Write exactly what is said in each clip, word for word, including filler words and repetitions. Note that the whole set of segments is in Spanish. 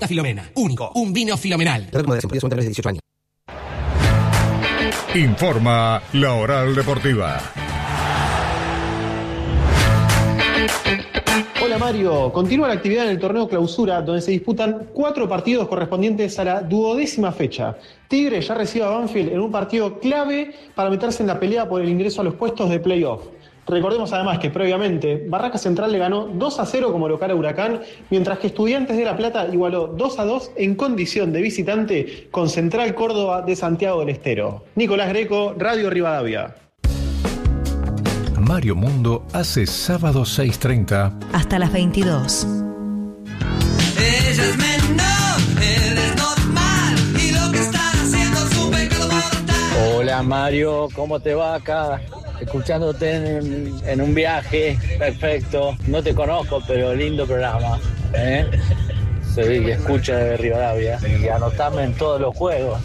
Fanta Filomena. Único. Un vino Filomenal. dieciocho años. Informa La Oral Deportiva. Hola Mario, continúa la actividad en el torneo Clausura, donde se disputan cuatro partidos correspondientes a la duodécima fecha. Tigre ya recibe a Banfield en un partido clave para meterse en la pelea por el ingreso a los puestos de playoff. Recordemos además que previamente Barraca Central le ganó dos a cero como local a Huracán, mientras que Estudiantes de La Plata igualó dos a dos en condición de visitante con Central Córdoba de Santiago del Estero. Nicolás Greco, Radio Rivadavia. Mario Mundo hace sábado seis treinta hasta las veintidós. Ella es menor, él es normal, y lo que están haciendo es un pecado mortal. Hola Mario, ¿cómo te va acá? Escuchándote en, en un viaje, perfecto. No te conozco, pero lindo programa, ¿eh? Soy que escucha de Rivadavia y anotame en todos los juegos.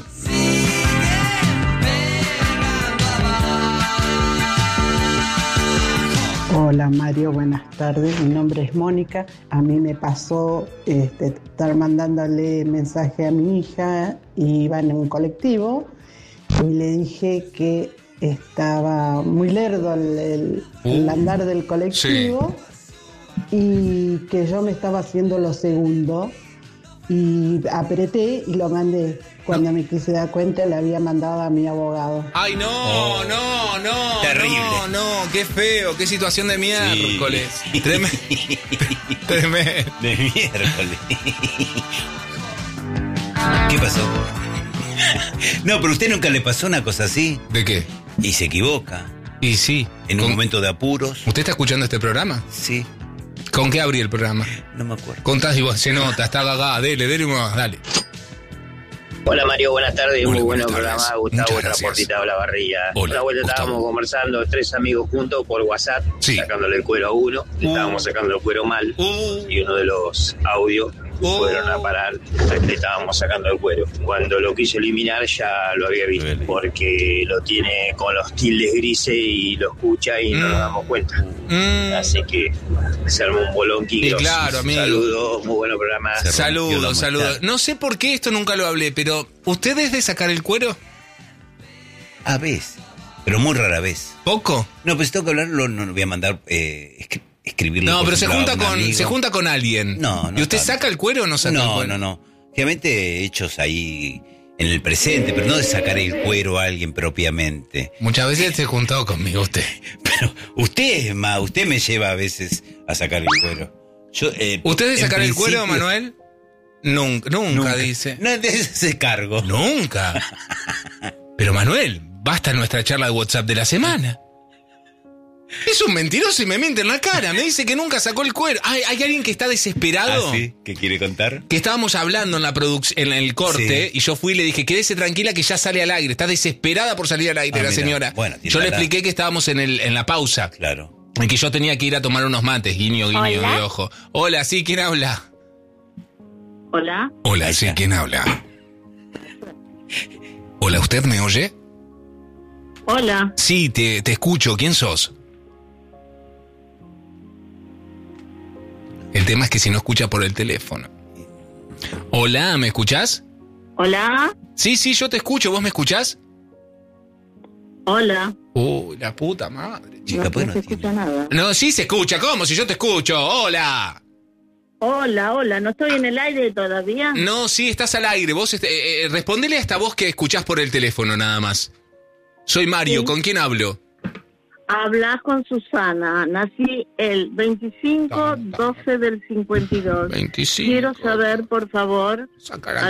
Hola Mario, buenas tardes. Mi nombre es Mónica. A mí me pasó este, estar mandándole mensaje a mi hija y iba en un colectivo y le dije que estaba muy lerdo el, el, el andar del colectivo, sí, y que yo me estaba haciendo lo segundo y apreté y lo mandé. Cuando me quise dar cuenta, le había mandado a mi abogado. Ay, no, oh. no, no. Terrible. No, no, qué feo, qué situación de miércoles. Sí. Tremendo. Tremendo. De miércoles. ¿Qué pasó? No, pero a usted nunca le pasó una cosa así. ¿De qué? Y se equivoca. Y sí. En un con... momento de apuros. ¿Usted está escuchando este programa? Sí. ¿Con qué abrí el programa? No me acuerdo. Contás y vos, se nota, está gaga, dele, dele más, dale. Hola Mario, buenas tardes, Hola, muy bueno buenas programa, tardes. Gustavo, Muchas Transportita de la Barrilla. Hola, Una vuelta Gustavo. estábamos conversando, tres amigos juntos por WhatsApp, sí, sacándole el cuero a uno, le uh. estábamos sacando el cuero mal, uh. y uno de los audios uh. fueron a parar, le estábamos sacando el cuero. Cuando lo quiso eliminar ya lo había visto, porque lo tiene con los tildes grises y lo escucha y mm. no nos damos cuenta. Mm. Así que se armó un bolón y claro, amigo. Saludos, muy bueno programa. Saludos, saludos. No sé por qué esto nunca lo hablé, pero ¿usted es de sacar el cuero? A veces, pero muy rara vez. ¿Poco? No, pues tengo que hablarlo, no, no voy a mandar eh, escri- escribirlo. No, pero se junta con amigo. se junta con alguien. No, no. ¿Y usted está, saca el cuero o no saca no, el cuero? No, no, no. Obviamente hechos ahí en el presente, pero no de sacar el cuero a alguien propiamente. Muchas veces se ha juntado conmigo usted. Pero usted es más, usted me lleva a veces a sacar el cuero. Yo, eh, ¿Usted de sacar el cuero, Manuel? Nunca, nunca, nunca, dice. No, de ese cargo. Nunca. Pero Manuel, basta nuestra charla de WhatsApp de la semana. Es un mentiroso y me miente en la cara. Me dice que nunca sacó el cuero. ¿Hay, hay alguien que está desesperado? ¿Ah, sí? ¿Qué quiere contar? Que estábamos hablando en la producción, en el corte, sí, y yo fui y le dije, quédese tranquila que ya sale al aire. Está desesperada por salir al aire, ah, la mira. señora. Bueno, yo le expliqué que estábamos en, el, en la pausa. Claro. En que yo tenía que ir a tomar unos mates, guiño, guiño ¿Hola? de ojo. Hola, ¿sí? ¿Quién habla? Hola. Hola, ¿sí? ¿Quién habla? Hola, ¿usted me oye? Hola. Sí, te, te escucho. ¿Quién sos? El tema es que si no escucha por el teléfono. Hola, ¿me escuchás? Hola. Sí, sí, yo te escucho. ¿Vos me escuchás? Hola. Uy, uh, la puta madre. Chica, no, pues no se escucha nada. No, sí se escucha. ¿Cómo? Si yo te escucho. Hola. Hola, hola. ¿No estoy en el aire todavía? No, sí, estás al aire. Vos eh, eh, respondele a esta voz que escuchás por el teléfono nada más. Soy Mario. Sí. ¿Con quién hablo? Hablas con Susana. Nací el veinticinco doce del cincuenta y dos. veinticinco. Quiero saber, por favor... Sacarán.